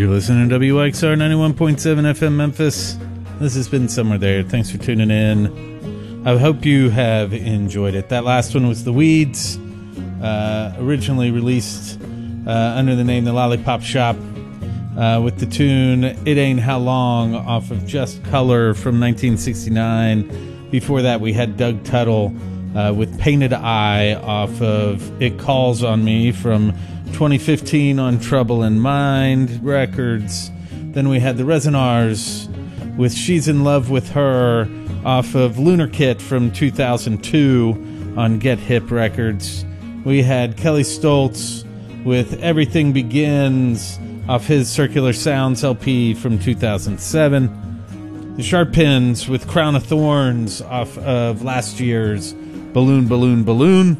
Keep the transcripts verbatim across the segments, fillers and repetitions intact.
You're listening to W X R ninety-one point seven F M Memphis. This has been Somewhere There. Thanks for tuning in. I hope you have enjoyed it. That last one was The Weeds, uh, originally released uh, under the name The Lollipop Shop, uh, with the tune It Ain't How Long off of Just Color from nineteen sixty-nine. Before that, we had Doug Tuttle uh, with Painted Eye off of It Calls on Me from twenty fifteen on Trouble in Mind Records. Then we had the Resonars with She's in Love with Her off of Lunar Kit from two thousand two on Get Hip Records. We had Kelly Stoltz with Everything Begins off his Circular Sounds L P from two thousand seven. The Sharp Pins with Crown of Thorns off of last year's Balloon, Balloon, Balloon.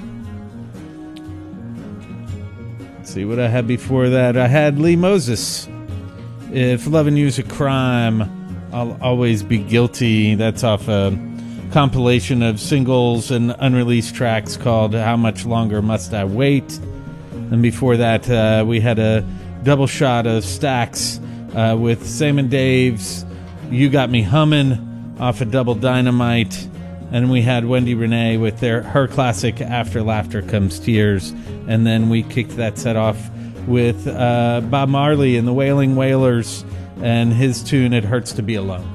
Let's see what I had before that. I had Lee Moses, If Loving You's a Crime, I'll Always Be Guilty. That's off a compilation of singles and unreleased tracks called How Much Longer Must I Wait. And before that, uh, we had a double shot of Stax uh, with Sam and Dave's You Got Me Hummin' off of Double Dynamite. And we had Wendy Renee with their her classic After Laughter Comes Tears. And then we kicked that set off with uh, Bob Marley and the Wailing Wailers and his tune It Hurts to Be Alone.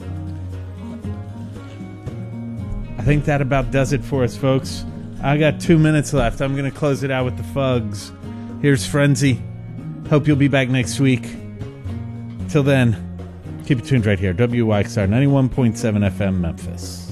I think that about does it for us, folks. I got two minutes left. I'm going to close it out with the Fugs. Here's Frenzy. Hope you'll be back next week. Till then, keep it tuned right here. W Y X R ninety-one point seven F M Memphis.